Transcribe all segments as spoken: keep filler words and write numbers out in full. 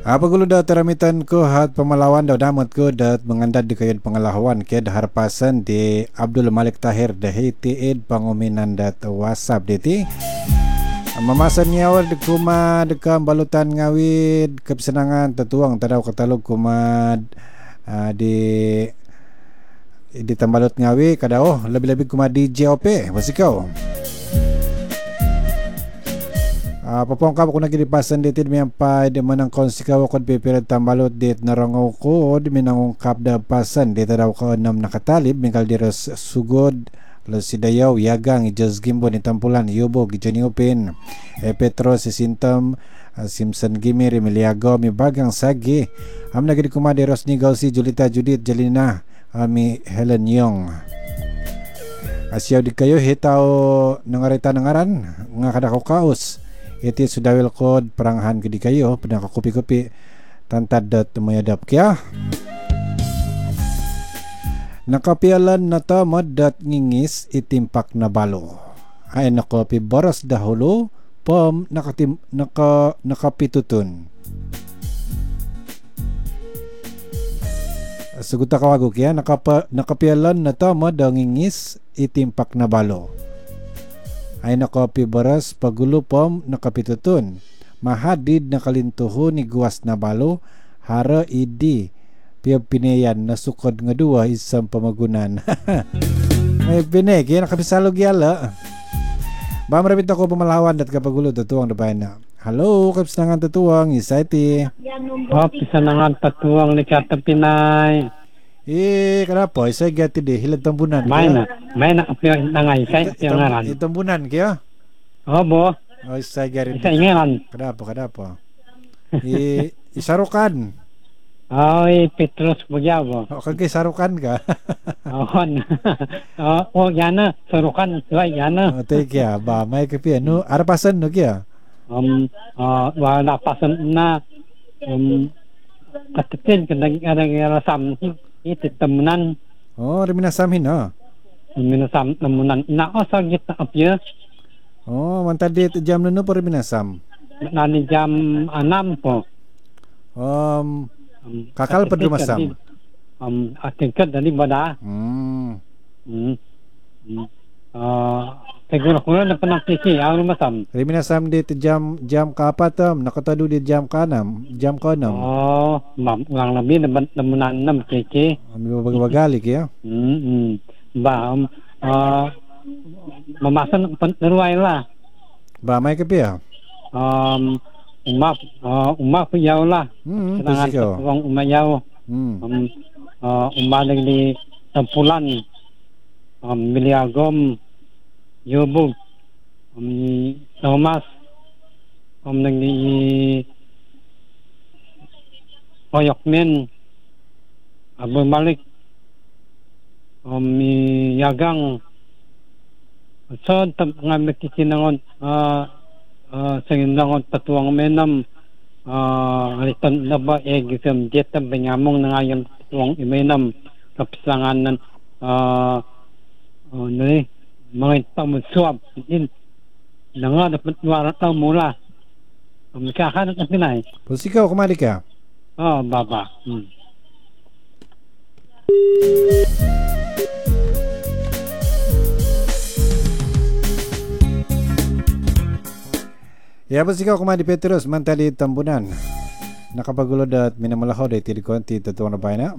Apa gulo da teramitan ko hat pemalawan da damot ko dat mengandad di kayon pengalawan ke da harpasan di Abdul Malik Tahir da hitiid panguminan dat WhatsApp diti. Memasan nyawar di kuma dekam balutan ngawid kesenangan tetuang tadaw katalog kuma uh, di di tambalut ngawi kada oh lebih-lebih kuma di J O P wasikau. Uh, papongkap ko nagidipasan ditid miyampai di manang konsikaw kod pipirat tambalot dit narangaw ko di minangungkap da pasan dit daw ka enam nakatalib mingkal diras sugod lasidayaw yagang ijaz gimbo ni tampulan yubog ijani upin e Petro si Sintam uh, Simpson Gimir Emiliago mi bagang sagi am nagidi kumadi ros nigaw si Julita Judith Jelina ami Helen Yong asyaw di kayo hitaw nangarita nangaran nga kada kaus iti sudawil kod peranghan kedi kayo pedang kopi-kopi tantad dat mayadap kya nakapialan na tamad dat ngingis itimpak na balo ay nakopi boras dahulu pom nakatim naka nakapitutun suguta kawago kya nakapa nakapialan na tamad dat ngingis itimpak na balo ay nakapi beras pagulupom nakapitutun mahadid nakalintuho ni guwas na balo hara idi piyab pinayan na sukod nga dua isang pamagunan may pinek yan nakapisalog yala ba marabit ako pamalawan dat kapagulo tatuang na bayan na hello kapisangan tatuang isayti oh kapisangan tatuang ni Katapinay. Eh, kenapa? Saya gati deh hilang tambunan. Main na, main na apil nangay saya yang ngaran. Itu tambunan kaya? Oh, bo. Oh, saya gari. Saya ngaran. Kenapa? Kenapa? Eh, isarukan. Oh, eh, Petrus Bujabo. Oh, kagay sarukan ka. Oh, oh, oh, yana sarukan, tuai yana. Oh, tay kaya ba may kapi ano? Arapasan no kaya? Um, uh, wala pasan na um katitin kadang kadang rasam itu temenan. Oh, riminasam hina. Riminasam temenan. Na osag kita apya. Oh, mantadi jam nuno po riminasam. Nani jam enam po. Um, kakal pa rumasam. Um, atingkat dari bada. Hmm. Hmm. Hmm. Ah, siguro ko na panakiki ang rumasam. Riminasam di jam jam kaapatam nakatadu di jam kanam, jam kanam. Oh, mam lang labi na temenan enam kiki. Ami bagali kaya? Hmm. Hmm. Ba um, ah mamasan peneruai lah. Ba may kapi ah? Um, umap, uh, umap yaw lah. Hmm, Sedangkan pisikaw. uang umayaw. Hmm. Um, uh, umalig di tampulan. Um, Miliagom, Yubog, um, Thomas, um, nagdi Oyokmen, Abu Malik, um, Yagang. So, nga makikinangon uh, uh, sa ginangon tatuang menam uh, alitan na ba e gisam dietam benyamong na ngayam tatuang imenam kapisangan ng uh, uh, nani mga tamusuab in na nga dapat warat tao mula magkakanak ang pinay Pusikaw kumali ka? oh baba hmm. Ya apa sikaw kumadi Petrus mantali tambunan nakapagulod at minamalahaw da iti konti tatuang na bayan na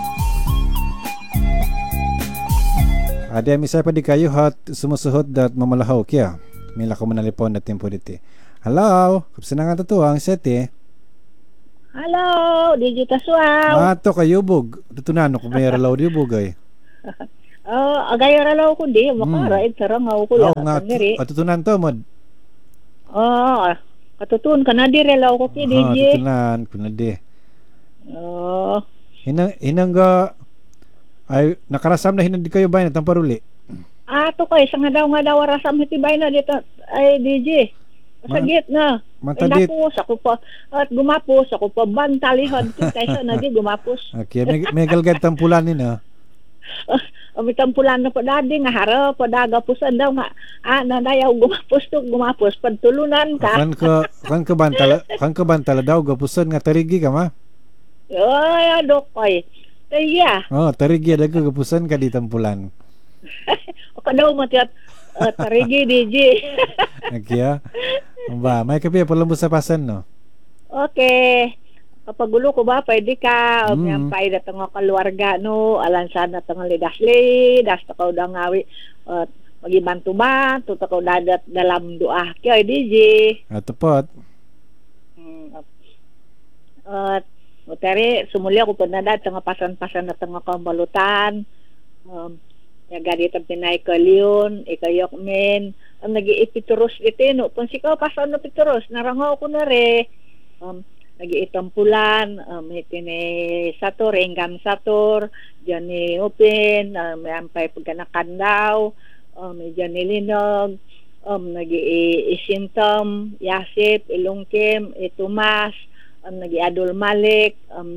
ada misay pa di kayo hat sumusuhot dat mamalahaw kaya mila ko manalipon na tempo diti hello kapsanangan tatuang sete hello Digita Suaw ato kayo bug tutunan ko may ralaw di bug ay oh agay ralaw ko di makara hmm. sarang ako ko lang nga atutunan to mod oh, katutun ka na di relaw ko ki D J. Ah, tutunan ko na di. Oh. Hinang hinang ga ay nakarasam na hinang di kayo bayan at paruli. Ah, to kay sa nga daw nga daw rasam hiti bayan na dito ay D J. Sagit na. Matadit. Napos ako pa at gumapos ako pa bantalihod kaysa na di gumapos. Okay, may may galgad tampulan ni na. umitampulan na po dadi nga harap po daga pusan daw nga ah nadayaw gumapos to gumapos pagtulunan ka. Kan ka kan ka bantala kan ka bantala daw gapusan nga tarigi ka ma. Ay adok koy. Kaya Oh, tarigi daw gapusan ka di tampulan. o ka daw matiat uh, tarigi D J. Agya. Ba, may kape palambos sa pasan no. Okay. Kapag gulo ko ba, pwede ka, o Mm. mm. pay na nga kaluarga, no, alansan na tanga lidasli, das takaw da ngawi, at magibantu ba, tutakaw dadat dalam doa, kaya D J. At tupot. Mm. At, utari, sumuli ako po na dat, tanga pasan-pasan na tanga kambalutan, um, yaga dito pinay ka liyon, ikayok men, ang nag-iipituros iti, no, kung sikaw pasan na pituros, narangaw ko na re, um, nag-iitampulan, um, itini sator, enggam sator, dyan ni Upin, um, may ampay pagkanakan daw, um, dyan ni Linog, um, nag-iisintom, Yasip, Ilungkim, Itumas, um, nag-iadol Malik, um,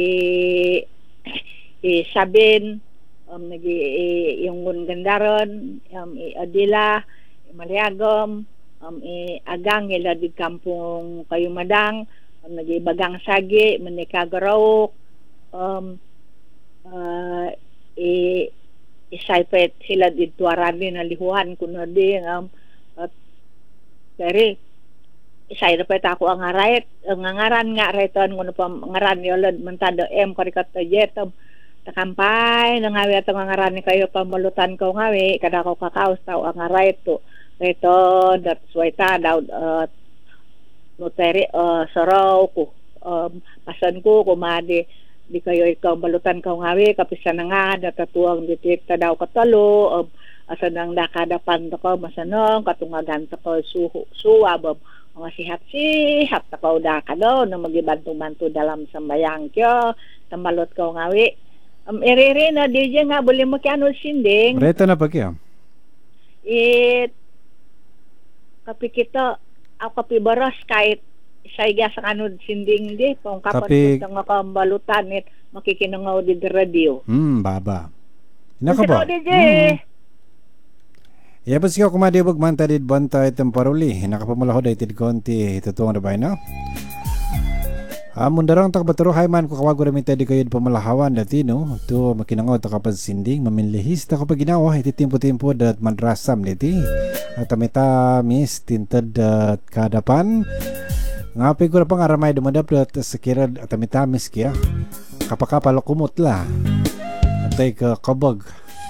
nag-iisabin, um, nag-iiyungun Gandaron, um, Adila, Maliagom, um, Agang, ila di kampung Kayumadang, um, nag-ibagang sagi, manikagarawok, um, uh, i isaypet sila dito arami na lihuan kuno di um, at dari isaypet ako ang arait ang ngaran nga raiton kuno pa ngaran yolod mentado em karikat jetom takampay nangawi at ang ngaran ni kayo pamalutan ko ngawi kada ko kakaus tao ang arait to raiton that's why ta daw uh, notary uh, saraw ko um, pasan ko kumadi di kayo ikaw balutan ka ngawi kapisa na nga natatuang ditikta daw katalo um, asa nang nakadapan ko masanong katungagan ko suhu suwab mga sihat-sihat ko da ka daw na magibantu-bantu dalam sambayang kyo tamalot ko ngawi um, iriri na di nga buli mo kano sinding Reto na pa kya. it kapikito ako kapibaros kahit isayga sa kanod sinding di kung kapan Kapi- punta nga kambalutan it makikinangaw di radio. Hmm, baba. Naka Kasi ba? daw, D J. Hmm. Iya pa siya kumadibog manta dit banta item paruli. Nakapamalaho da itid konti itutuang na ba na? Amon darang takbatero hayman ko kawago ramin tayo di kayo pamalahawan dati no. To makinangaw ta kapag sinding maminlihis ta kapag ginawa iti timpo-timpo dat madrasam diti. At amita miss tintad at kadapan. Ngapi ko na pang aramay dumadap at sakirad at amitamis kaya kapakapalo kumot la at ay kakabag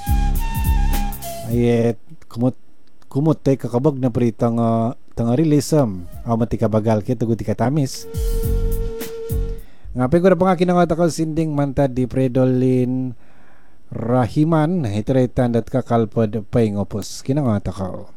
ay kumot kumot tay kakabag na pritang uh, tang rilisam aw mati kabagal kaya tugo ti katamis ngapi ko na pang akinangat ako sinding manta di Predolin Rahiman hitretan at kakalpod paingopos kinangat ako